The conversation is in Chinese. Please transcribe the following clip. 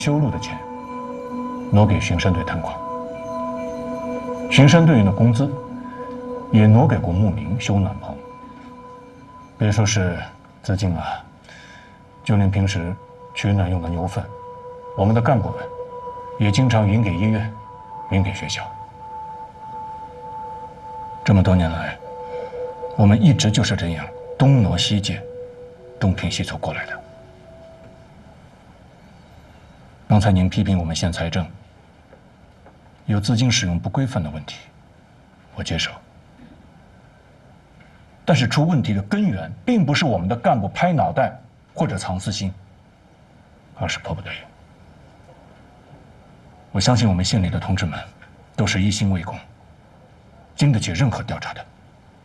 修路的钱挪给巡山队摊矿，巡山队员的工资也挪给过牧民修暖棚。别说是资金了，就连平时取暖用的牛粪，我们的干部们也经常匀给医院，匀给学校。这么多年来，我们一直就是这样东挪西借，东拼西凑过来的。刚才您批评我们县财政有资金使用不规范的问题，我接受。但是出问题的根源并不是我们的干部拍脑袋或者藏私心，而是迫不得已。我相信我们县里的同志们都是一心为公，经得起任何调查的。